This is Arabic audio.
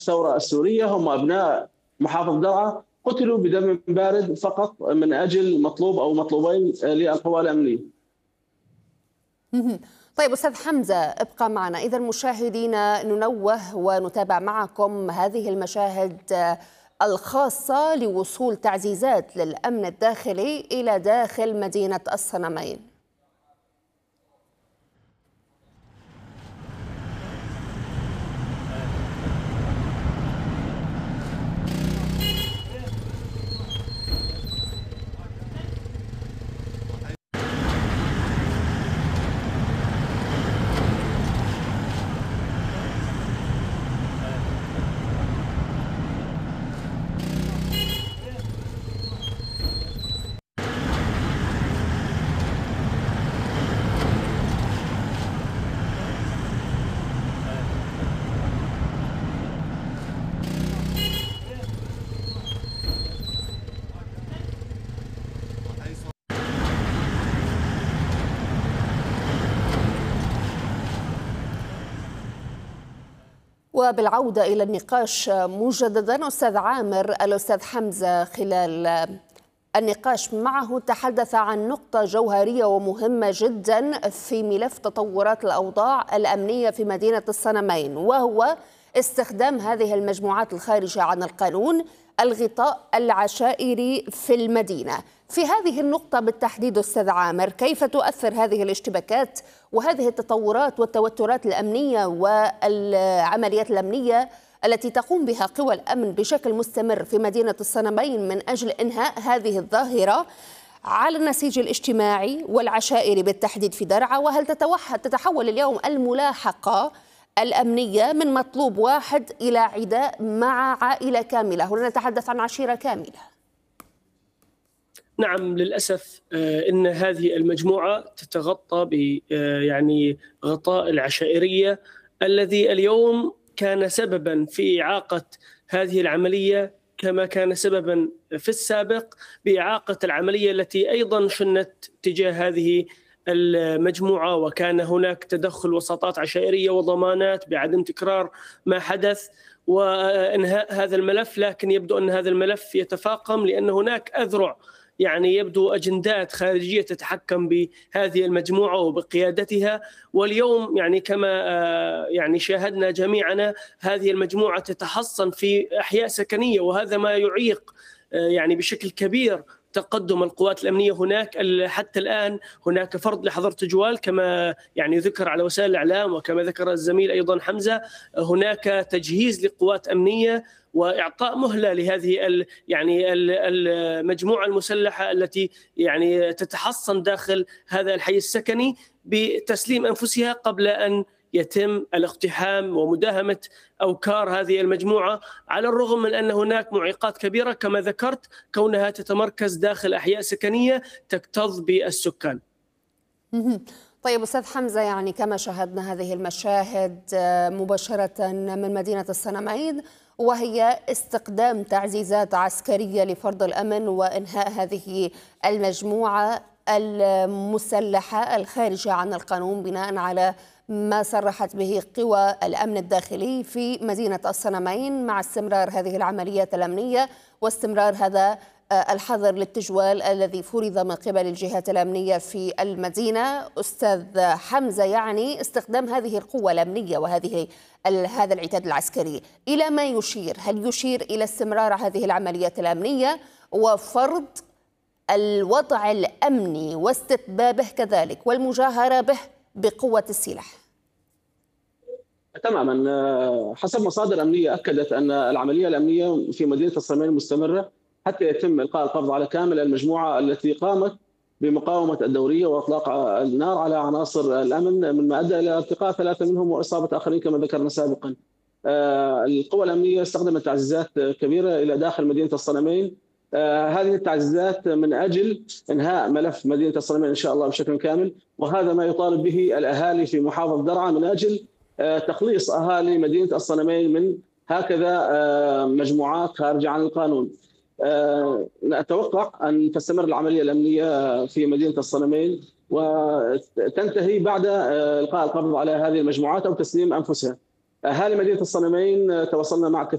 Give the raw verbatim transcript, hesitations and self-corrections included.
الثورة السورية هم أبناء محافظة درعا قتلوا بدم بارد فقط من أجل مطلوب أو مطلوبين للقوى الأمنية. طيب أستاذ حمزة، ابقى معنا. إذا مشاهدينا ننوه ونتابع معكم هذه المشاهد الخاصة لوصول تعزيزات للأمن الداخلي إلى داخل مدينة الصنمين. وبالعودة إلى النقاش مجددا، أستاذ عامر، الأستاذ حمزة خلال النقاش معه تحدث عن نقطة جوهرية ومهمة جدا في ملف تطورات الأوضاع الأمنية في مدينة الصنمين، وهو استخدام هذه المجموعات الخارجة عن القانون الغطاء العشائري في المدينة. في هذه النقطة بالتحديد أستاذ عامر، كيف تؤثر هذه الاشتباكات وهذه التطورات والتوترات الأمنية والعمليات الأمنية التي تقوم بها قوى الأمن بشكل مستمر في مدينة الصنمين من أجل إنهاء هذه الظاهرة على النسيج الاجتماعي والعشائري بالتحديد في درعا؟ وهل تتحول اليوم الملاحقة الأمنية من مطلوب واحد إلى عداء مع عائلة كاملة؟ هنا نتحدث عن عشيرة كاملة. نعم، للأسف إن هذه المجموعة تتغطى ب يعني غطاء العشائرية الذي اليوم كان سببا في إعاقة هذه العملية، كما كان سببا في السابق بإعاقة العملية التي أيضا شنت تجاه هذه المجموعة، وكان هناك تدخل وساطات عشائرية وضمانات بعدم تكرار ما حدث وإنهاء هذا الملف. لكن يبدو أن هذا الملف يتفاقم لأن هناك أذرع، يعني يبدو أجندات خارجية تتحكم بهذه المجموعة وبقيادتها. واليوم يعني كما يعني شاهدنا جميعنا هذه المجموعة تتحصن في أحياء سكنية، وهذا ما يعيق يعني بشكل كبير تقدم القوات الأمنية هناك. حتى الآن هناك فرض لحظر تجوال كما يعني ذكر على وسائل الإعلام، وكما ذكر الزميل أيضا حمزة، هناك تجهيز لقوات أمنية وإعطاء مهلة لهذه ال يعني المجموعة المسلحة التي يعني تتحصن داخل هذا الحي السكني بتسليم أنفسها قبل أن يتم الاقتحام ومداهمة أوكار هذه المجموعة، على الرغم من أن هناك معيقات كبيرة كما ذكرت، كونها تتمركز داخل أحياء سكنية تكتظ بالسكان. طيب أستاذ حمزة، يعني كما شاهدنا هذه المشاهد مباشرة من مدينة الصنمين، وهي استخدام تعزيزات عسكرية لفرض الأمن وإنهاء هذه المجموعة المسلحة الخارجة عن القانون بناء على ما صرحت به قوى الأمن الداخلي في مدينة الصنمين، مع استمرار هذه العمليات الأمنية واستمرار هذا الحظر للتجوال الذي فرض من قبل الجهات الأمنية في المدينة. أستاذ حمزة، يعني استخدام هذه القوة الأمنية وهذه هذا العتاد العسكري إلى ما يشير؟ هل يشير إلى استمرار هذه العمليات الأمنية وفرض الوضع الأمني واستتبابه كذلك والمجاهرة به بقوة السلاح؟ تماما، حسب مصادر أمنية أكدت أن العملية الأمنية في مدينة الصنمين مستمرة حتى يتم إلقاء القبض على كامل المجموعة التي قامت بمقاومة الدورية وإطلاق النار على عناصر الأمن، مما أدى إلى التقاء ثلاثة منهم وإصابة آخرين كما ذكرنا سابقا. القوى الأمنية استخدمت تعزيزات كبيرة إلى داخل مدينة الصنمين. هذه التعزيزات من أجل إنهاء ملف مدينة الصنمين إن شاء الله بشكل كامل، وهذا ما يطالب به الأهالي في محافظة درعا من أجل تخليص أهالي مدينة الصنمين من هكذا مجموعات خارجة عن القانون. نتوقع أن تستمر العملية الأمنية في مدينة الصنمين وتنتهي بعد إلقاء القبض على هذه المجموعات أو تسليم أنفسها. أهالي مدينة الصنمين تواصلنا مع